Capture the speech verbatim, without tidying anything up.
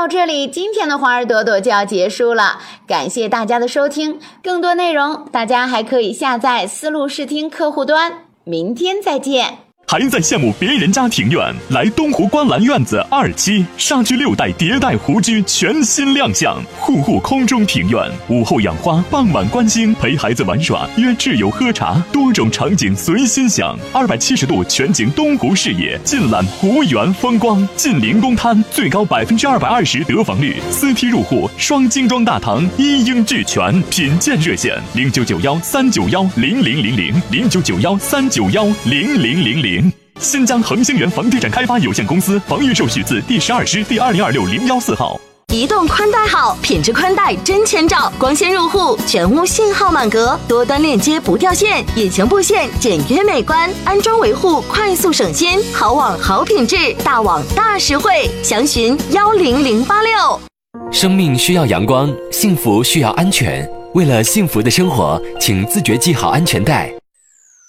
到这里，今天的花儿朵朵就要结束了，感谢大家的收听。更多内容大家还可以下载思路视听客户端。明天再见。 还在羡慕别人家庭院？来东湖观澜院子二期沙居六代迭代湖居全新亮相，户户空中庭院，午后养花，傍晚观星，陪孩子玩耍，约挚友喝茶，多种场景随心想。二百七十度全景东湖视野，尽览湖园风光，近临公滩，最高百分之二百二十得房率，私梯入户，双精装大堂，一应俱全。品鉴热线零九九幺三九幺零零零零零九九幺三九幺零零零零。新疆恒星源房地产开发有限公司房预授许字第十二师第二零二六零幺四号。 移动宽带好，品质宽带真千兆，光纤入户，全屋信号满格，多端链接不掉线，隐形布线简约美观，安装维护快速省心，好网好品质，大网大实惠，详询幺零零八六。 生命需要阳光，幸福需要安全。为了幸福的生活，请自觉系好安全带。